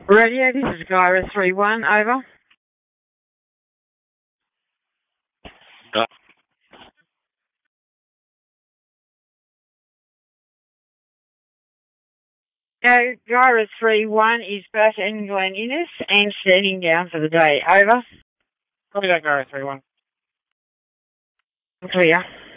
Radio, this is Gyra 3-1, over. Gyra 3-1 is back in Glen Innes and standing down for the day, over. Copy that, Gyra 3-1. Clear.